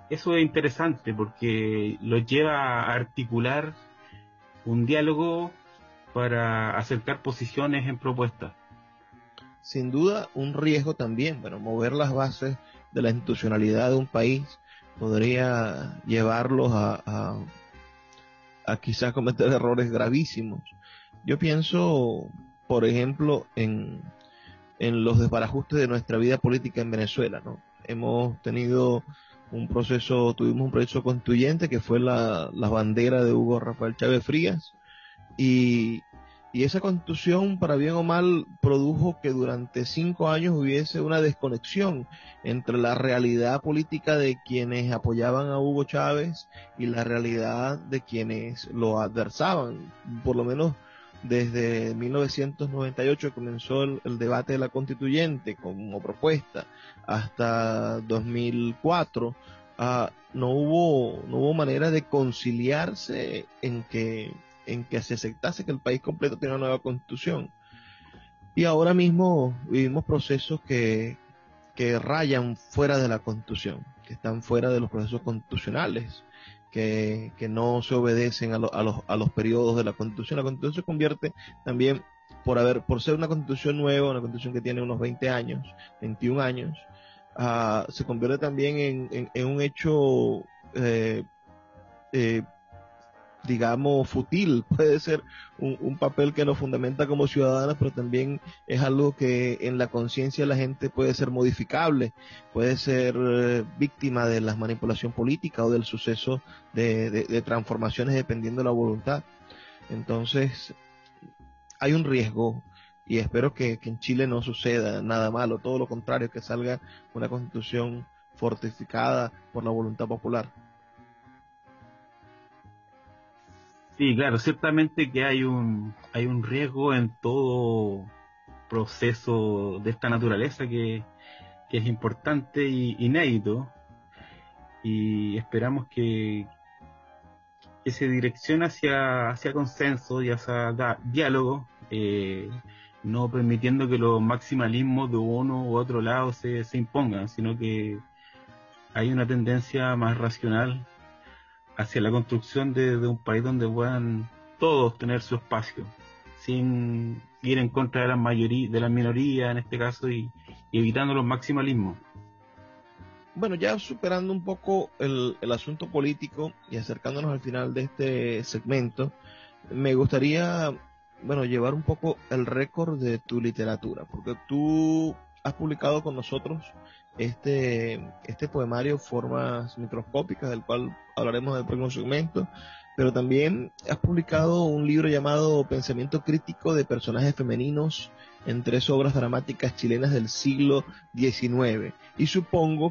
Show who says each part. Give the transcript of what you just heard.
Speaker 1: eso es interesante porque lo lleva a articular un diálogo para acercar posiciones en propuestas.
Speaker 2: Sin duda, un riesgo también, bueno, mover las bases de la institucionalidad de un país podría llevarlos a quizás cometer errores gravísimos. Yo pienso, por ejemplo, en los desbarajustes de nuestra vida política en Venezuela, ¿no? Tuvimos un proceso constituyente que fue la bandera de Hugo Rafael Chávez Frías, y, y esa constitución, para bien o mal, produjo que durante 5 años hubiese una desconexión entre la realidad política de quienes apoyaban a Hugo Chávez y la realidad de quienes lo adversaban. Por lo menos desde 1998 comenzó el debate de la constituyente como propuesta hasta 2004. No hubo manera de conciliarse en que se aceptase que el país completo tiene una nueva constitución. Y ahora mismo vivimos procesos que rayan fuera de la constitución, que están fuera de los procesos constitucionales, que no se obedecen a los periodos de la constitución. La constitución se convierte también, por ser una constitución nueva, una constitución que tiene unos 20 años, 21 años, se convierte también en un hecho, eh, eh, digamos, fútil. Puede ser un papel que nos fundamenta como ciudadanos, pero también es algo que en la conciencia de la gente puede ser modificable, puede ser víctima de la manipulación política o del suceso de transformaciones dependiendo de la voluntad. Entonces, hay un riesgo, y espero que en Chile no suceda nada malo, todo lo contrario, que salga una constitución fortificada por la voluntad popular.
Speaker 1: Sí, claro, ciertamente que hay un riesgo en todo proceso de esta naturaleza que es importante y inédito, y esperamos que se direccione hacia consenso y hacia diálogo, no permitiendo que los maximalismos de uno u otro lado se impongan, sino que hay una tendencia más racional hacia la construcción de un país donde puedan todos tener su espacio, sin ir en contra de de las minorías en este caso, y evitando los maximalismos.
Speaker 2: Bueno, ya superando un poco el asunto político y acercándonos al final de este segmento, me gustaría, bueno, llevar un poco el récord de tu literatura, porque tú has publicado con nosotros este poemario, Formas Microscópicas, del cual hablaremos en el próximo segmento, pero también has publicado un libro llamado Pensamiento Crítico de Personajes Femeninos en 3 obras dramáticas chilenas del siglo XIX, y supongo